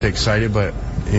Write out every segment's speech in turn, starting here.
Excited, but,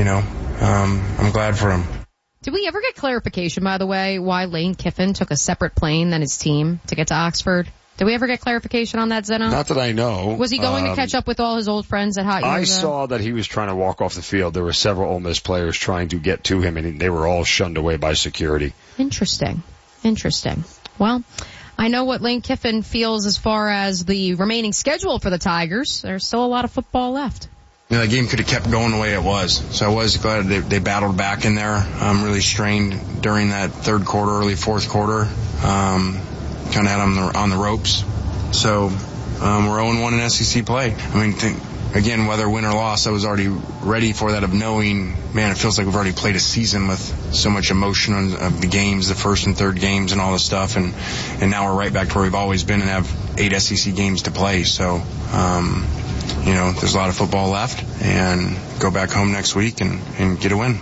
I'm glad for him. Did we ever get clarification, by the way, why Lane Kiffin took a separate plane than his team to get to Oxford? Did we ever get clarification on that, Zeno? Not that I know. Was he going to catch up with all his old friends at Hot Yoga? I saw that he was trying to walk off the field. There were several Ole Miss players trying to get to him, and they were all shunned away by security. Interesting. Well, I know what Lane Kiffin feels as far as the remaining schedule for the Tigers. There's still a lot of football left. The game could have kept going the way it was. So I was glad they battled back in there. Really strained during that third quarter, early fourth quarter. Kind of had them on the ropes. So we're 0-1 in SEC play. Again, whether win or loss, I was already ready for that of knowing, man, it feels like we've already played a season with so much emotion of the games, the first and third games and all this stuff. And now we're right back to where we've always been and have 8 SEC games to play. So, there's a lot of football left, and go back home next week and get a win.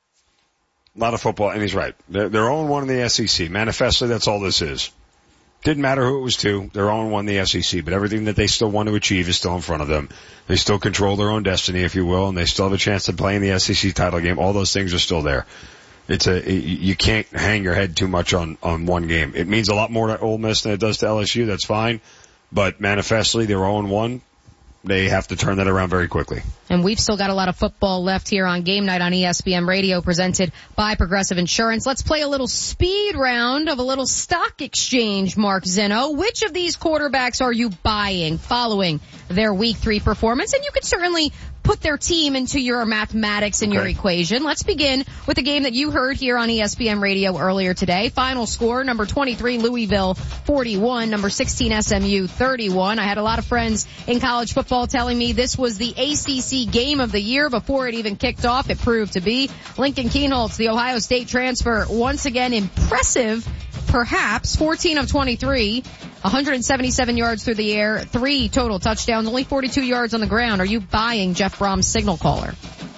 A lot of football, and he's right. They're 0-1 in the SEC. Manifestly, that's all this is. Didn't matter who it was to. They're 0-1 in the SEC, but everything that they still want to achieve is still in front of them. They still control their own destiny, if you will, and they still have a chance to play in the SEC title game. All those things are still there. You can't hang your head too much on one game. It means a lot more to Ole Miss than it does to LSU. That's fine. But manifestly, they're 0-1. They have to turn that around very quickly. And we've still got a lot of football left here on Game Night on ESPN Radio, presented by Progressive Insurance. Let's play a little speed round of a little stock exchange, Mark Zeno. Which of these quarterbacks are you buying following their Week 3 performance? And you could certainly put their team into your mathematics and your equation. Let's begin with the game that you heard here on ESPN Radio earlier today. Final score, number 23, Louisville 41, number 16, SMU 31. I had a lot of friends in college football telling me this was the ACC game of the year before it even kicked off. It proved to be. Lincoln Kienholz, the Ohio State transfer, once again impressive, perhaps, 14 of 23. 177 yards through the air, 3 total touchdowns, only 42 yards on the ground. Are you buying Jeff Brom's signal caller?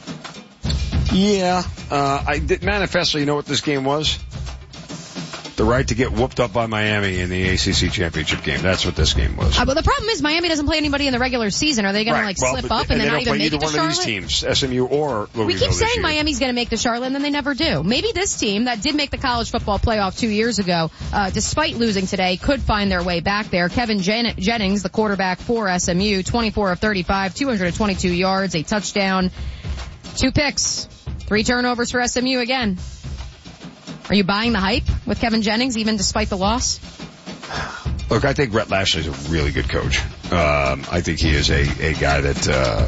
Yeah. Manifestly, you know what this game was? The right to get whooped up by Miami in the ACC championship game. That's what this game was. But the problem is Miami doesn't play anybody in the regular season. Are they going to slip up and then not even make it to Charlotte? They don't play either one of these teams, SMU or Louisville. We keep saying Miami's going to make the Charlotte, and then they never do. Maybe this team that did make the college football playoff 2 years ago, despite losing today, could find their way back there. Kevin Jennings, the quarterback for SMU, 24 of 35, 222 yards, a touchdown, 2 picks, 3 turnovers for SMU again. Are you buying the hype with Kevin Jennings, even despite the loss? Look, I think Rhett Lashley's a really good coach. I think he is a guy that,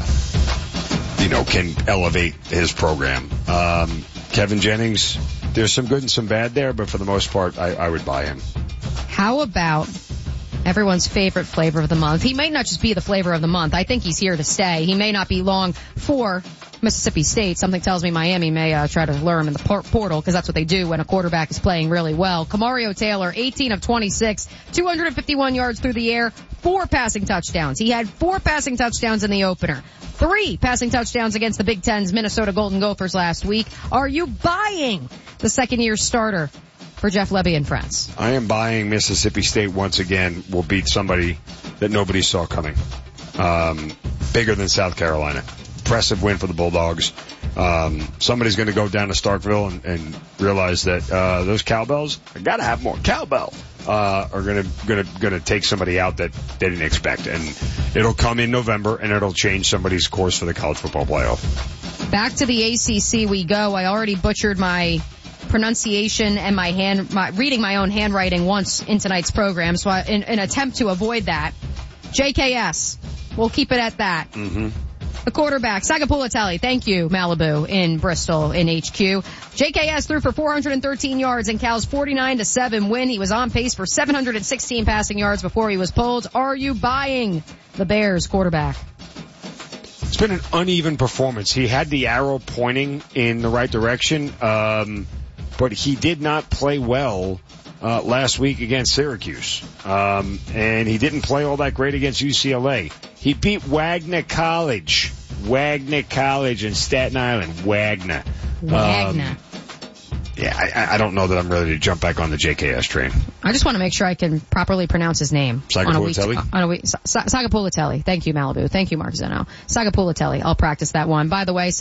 can elevate his program. Kevin Jennings, there's some good and some bad there, but for the most part, I would buy him. How about everyone's favorite flavor of the month? He might not just be the flavor of the month. I think he's here to stay. He may not be long for Mississippi State. Something tells me Miami may try to lure him in the portal, because that's what they do when a quarterback is playing really well. Kamario Taylor, 18 of 26, 251 yards through the air, 4 passing touchdowns. He had 4 passing touchdowns in the opener, 3 passing touchdowns against the Big Ten's Minnesota Golden Gophers last week. Are you buying the second-year starter for Jeff Lebby and friends? I am buying Mississippi State once again will beat somebody that nobody saw coming. Bigger than South Carolina. Impressive win for the Bulldogs. Somebody's going to go down to Starkville and realize that those cowbells, I got to have more cowbell, are going to take somebody out that they didn't expect, and it'll come in November and it'll change somebody's course for the college football playoff. Back to the ACC we go. I already butchered my pronunciation and reading my own handwriting once in tonight's program, so in an attempt to avoid that, JKS. We'll keep it at that. Mm-hmm. The quarterback, Sagapulatelli, thank you, Malibu in Bristol in HQ. JKS threw for 413 yards in Cal's 49-7 win. He was on pace for 716 passing yards before he was pulled. Are you buying the Bears quarterback? It's been an uneven performance. He had the arrow pointing in the right direction, but he did not play well last week against Syracuse. And he didn't play all that great against UCLA. He beat Wagner College in Staten Island. Wagner. Yeah, I don't know that I'm ready to jump back on the JKS train. I just want to make sure I can properly pronounce his name. Sagapulitelli? Sagapulitelli. Thank you, Malibu. Thank you, Mark Zeno. Sagapulitelli. I'll practice that one. By the way,